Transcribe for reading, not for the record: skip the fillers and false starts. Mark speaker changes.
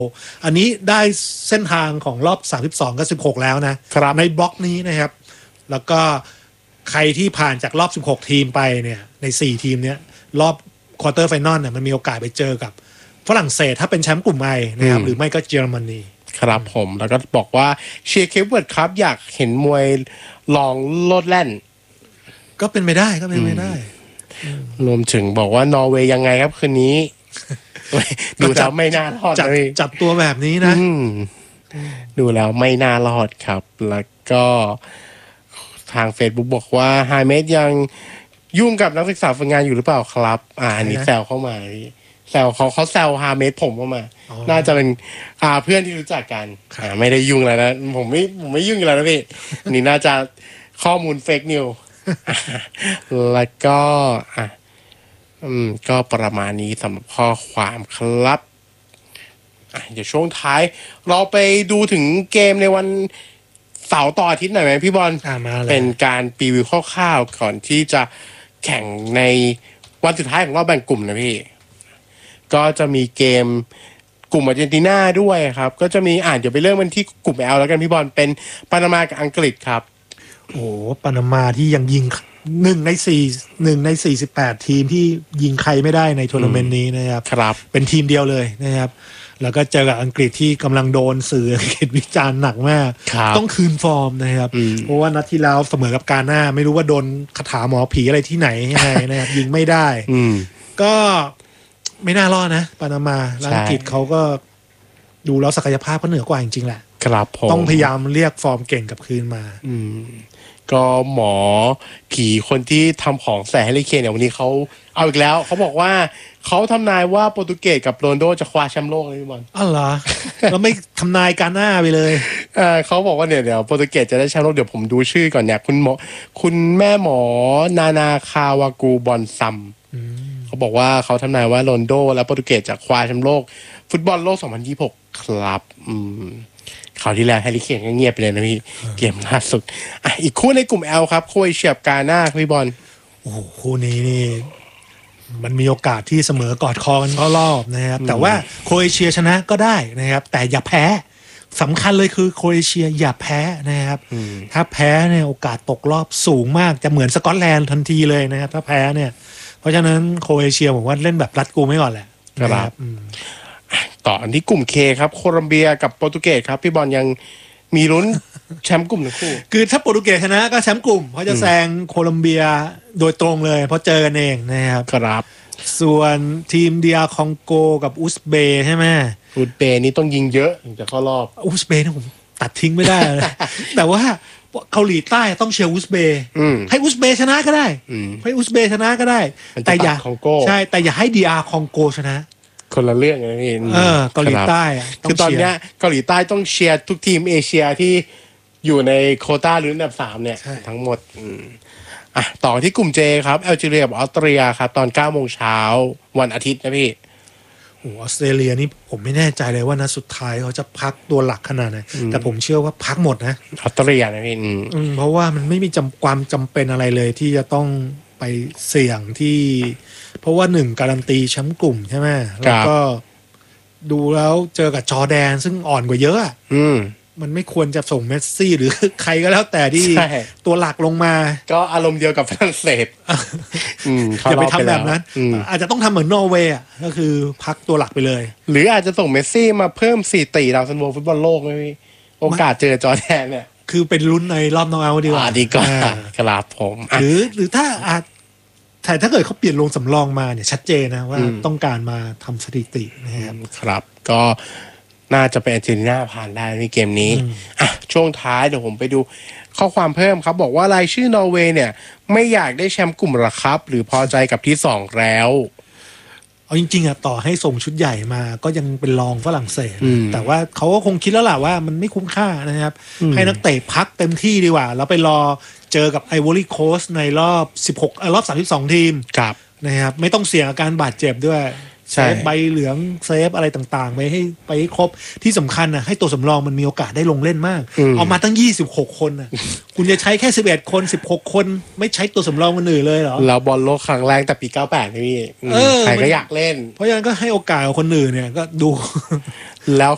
Speaker 1: อันนี้ได้เส้นทางของรอบ32กับ16แล้วนะครับในบล็อกนี้นะครับแล้วก็ใครที่ผ่านจากรอบ16ทีมไปเนี่ยใน4ทีมเนี้ยรอบควอเตอร์ไฟนอลเนี่ยมันมีโอกาสไปเจอกับฝรั่งเศสถ้าเป็นแชมป์กลุ่มไอนะครับหรือไม่ก็เยอรมนี
Speaker 2: ครับผมแล้วก็บอกว่าเชียร์เคปเวิร์ดครับอยากเห็นมวยลองโลดแล่น
Speaker 1: ก็เป็นไปได้ก็เป็นไปได้
Speaker 2: รวมถึงบอกว่านอร์เวย์ยังไงครับคืนนี้ดูแล้วไม่น่ารอดเลย
Speaker 1: จัดตัวแบบนี้นะ
Speaker 2: ดูแล้วไม่น่ารอดครับแล้วก็ทาง Facebook บอกว่าไฮเมดยังยุ่งกับนักศึกษาฝึกงานอยู่หรือเปล่าครับอันนี้แซวเข้ามาแซวเขาแซวฮาเมดผมเข้ามาน่าจะเป็นเพื่อนที่รู้จักกันไม่ได้ยุ่งแล้วนะผมไม่ยุ่งอยู่แล้วนะพี่นี่น่าจะข้อมูลเฟกนิวแล้วก็ก็ประมาณนี้สำหรับข้อความครับเดี๋ยวช่วงท้ายเราไปดูถึงเกมในวันเสาร์ต่ออาทิตย์หน่อยไหมพี่บอลเป็นการพรีวิวคร่าวๆก่อนที่จะแข่งในวันสุดท้ายของรอบแบ่งกลุ่มนะพี่ก็จะมีเกมกลุ่มอาร์เจนตินาด้วยครับก็จะมีเดี๋ยวไปเริ่มกันที่กลุ่ม L แล้วกันพี่บอลเป็นปานามากับอังกฤษครับ
Speaker 1: โอ้ปานามาที่ยังยิง1 ใน 48 ทีมที่ยิงใครไม่ได้ในทัวร์นาเมนต์นี้นะครับเป็นทีมเดียวเลยนะครับแล้วก็เจอกับอังกฤษที่กำลังโดนสื่ออังกฤษวิจารณ์หนักมากต้องคืนฟอร์มนะครับเพราะว่านัดที่แล้วเสมอกับกาน่าไม่รู้ว่าโดนคาถาหมอผีอะไรที่ไหนยังไงนะครับยิงไม่ได้ก็ไม่น่ารอดนะปานามาอังกฤษเขาก็ดูแล้วศักยภาพก็เหนือกว่าจริงๆแหละ
Speaker 2: ครับ
Speaker 1: ต้องพยายามเรียกฟอร์มเก่งกลับคืนมา
Speaker 2: ก็หมอผีคนที่ทำของใส่ให้ลิเคนเนี่ยวันนี้เขาเอาอีกแล้วเขาบอกว่าเขาทำนายว่าโปรตุเกสกับโรนลโดจะคว้าแชมป์โลกเลยพี่บอล
Speaker 1: อ๋อเหรอแล้วไม่ทำนายการหน้าไปเลย
Speaker 2: เขาบอกว่าเนี่ยเดี๋ยวโปรตุเกสจะได้แชมป์โลกเดี๋ยวผมดูชื่อก่อนเนี่ยคุณแม่หมอนาคาวากูบอนซัมเขาบอกว่าเขาทำนายว่าโรนลโดและโปรตุเกสจะคว้าแชมป์โลกฟุตบอลโลก2026ครับคราวที่แล้วแฮร์รี่เคนก็เงียบไปเลยนะพี่เกมล่าสุดอีกคู่ในกลุ่ม L ครับโครเอเชียกับกาน่าพี่บอล
Speaker 1: โอ้โหคู่นี้นี่มันมีโอกาสที่เสมอกอดคอกันเข้ารอบนะครับแต่ว่าโครเอเชียชนะก็ได้นะครับแต่อย่าแพ้สำคัญเลยคือโครเอเชียอย่าแพ้นะครับถ้าแพ้เนี่ยโอกาสตกรอบสูงมากจะเหมือนสกอตแลนด์ทันทีเลยนะครับถ้าแพ้เนี่ยเพราะฉะนั้นโครเอเชียผมว่าเล่นแบบรัดกุมไว้ก่อนแหละ
Speaker 2: ครับต่ออันที่กลุ่ม K ครับโคลอมเบียกับโปรตุเกสครับพี่บอลยังมีลุ้นแชมป์กลุ่มทั้งคู่
Speaker 1: คือถ้าโปรตุเกสชนะก็แชมป์กลุ่มเขาจะแซงโคลอมเบียโดยตรงเลยเพราะเจอกันเองนะครับ
Speaker 2: ครับ
Speaker 1: ส่วนทีมเดียคองโกกับอุซเบย์ใช่ไหม
Speaker 2: อุซเบย์นี่ต้องยิงเยอะถึงจะเข้ารอบ
Speaker 1: อุซเบย์นี่ผมตัดทิ้งไม่ได้เลย แต่ว่าเกาหลีใต้ต้องเชียร์อุซเบย์ให้อุซเบย์ชนะก็ได้ให้อุซเบย์ชนะก็ได้แต่อย่าใช่แต่อย่าให้ดีอาร์คองโกชนะ
Speaker 2: คนละเรื่องนะพี่
Speaker 1: เกาหลีใต้
Speaker 2: คือตอนนี้เกาหลีใต้ต้องเชียร์ทุกทีมเอเชียที่อยู่ในโควต้าหรืออันดับ3เนี่ยทั้งหมดต่อที่กลุ่ม J ครับแอลจีเรียกับออสเตรียครับตอน 9 โมงเช้าวันอาทิตย์นะพี่
Speaker 1: ออสเตรเลียนี่ผมไม่แน่ใจเลยว่านัดสุดท้ายเขาจะพักตัวหลักขนาดไหนแต่ผมเชื่อว่าพักหมดนะ
Speaker 2: ออสเตรเลียนะพี่
Speaker 1: เพราะว่ามันไม่มีความจำเป็นอะไรเลยที่จะต้องไปเสี่ยงที่เพราะว่า1การันตีแชมป์กลุ่มใช่ไหมแล้วก็ดูแล้วเจอกับจอร์แดนซึ่งอ่อนกว่าเยอะมันไม่ควรจะส่งเมสซี่หรือใครก็แล้วแต่ที่ตัวหลักลงมา
Speaker 2: ก็อารมณ์เดียวกับฝรั่งเศส
Speaker 1: อย่าไปทำแบบนั้นอาจจะต้องทำเหมือนนอร์เวย์ก็คือพักตัวหลักไปเลย
Speaker 2: หรืออาจจะส่งเมสซี่มาเพิ่ม4 ตีดาวซันโวฟุตบอลโลกไหมพี่โอกาสเจอจอร์แดนเนี่ย
Speaker 1: คือเป็นลุ้นในรอบน็อกเอาท์ดีกว่า
Speaker 2: ดีกว่าครับผม
Speaker 1: หรือถ้าถ้าเกิดเขาเปลี่ยนลงสำรองมาเนี่ยชัดเจนนะว่าต้องการมาทำสถิตินะครับ
Speaker 2: ครับก็น่าจะเป็นอาร์เจนตินาผ่านได้ในเกมนี้ช่วงท้ายเดี๋ยวผมไปดูข้อความเพิ่มครับบอกว่ารายชื่อนอร์เวย์เนี่ยไม่อยากได้แชมป์กลุ่มหรอครับหรือพอใจกับที่2แล้ว
Speaker 1: เอาจริงๆต่อให้ส่งชุดใหญ่มาก็ยังเป็นรองฝรั่งเศสแต่ว่าเขาก็คงคิดแล้วล่ะว่ามันไม่คุ้มค่านะครับให้นักเตะพักเต็มที่ดีกว่าแล้วไปรอเจอกับไอวอรี่โคสต์ในรอบรอบ32ทีมนะครับไม่ต้องเสี่ยงอาการบาดเจ็บด้วยเซฟใบเหลืองเซฟอะไรต่างๆไปให้ครบที่สำคัญให้ตัวสำรองมันมีโอกาสได้ลงเล่นมากเอามาตั้ง26คนคุณจะใช้แค่11คน16คนไม่ใช้ตัวสำรองคนอื่นเลยเหรอ
Speaker 2: เราบอลโลกครั้งแรกแต่ปี98นี่ใครก็อยากเล่น
Speaker 1: เพราะฉะนั้นก็ให้โอกาสคนอื่นเนี่ยก็ดู
Speaker 2: แล้ว